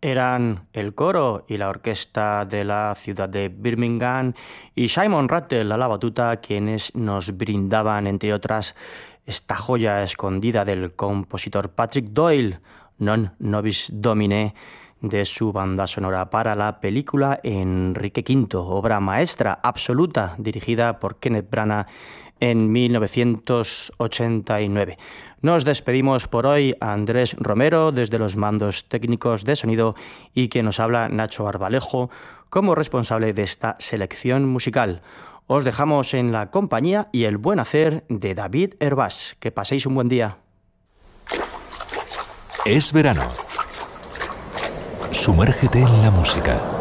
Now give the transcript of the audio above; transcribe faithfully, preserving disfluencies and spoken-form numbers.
eran el coro y la orquesta de la ciudad de Birmingham y Simon Rattle a la batuta, quienes nos brindaban, entre otras, esta joya escondida del compositor Patrick Doyle, Non Nobis Domine, de su banda sonora para la película Enrique quinto, obra maestra absoluta dirigida por Kenneth Branagh en mil novecientos ochenta y nueve. Nos despedimos por hoy. Andrés Romero desde los mandos técnicos de sonido y quien nos habla, Nacho Arbalejo, como responsable de esta selección musical. Os dejamos en la compañía y el buen hacer de David Herbás. Que paséis un buen día. Es verano. Sumérgete en la música.